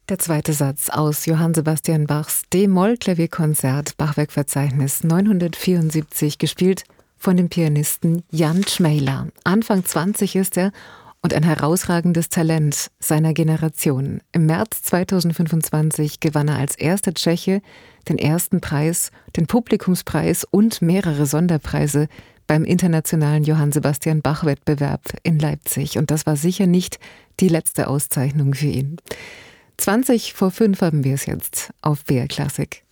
Der zweite Satz aus Johann Sebastian Bachs D-Moll-Klavierkonzert, Bachwerkverzeichnis 974, gespielt von dem Pianisten Jan Czmejla. Anfang 20 ist er und ein herausragendes Talent seiner Generation. Im März 2025 gewann er als erster Tscheche den ersten Preis, den Publikumspreis und mehrere Sonderpreise beim internationalen Johann Sebastian Bach-Wettbewerb in Leipzig. Und das war sicher nicht die letzte Auszeichnung für ihn. 20 vor 5 haben wir es jetzt auf BR Klassik.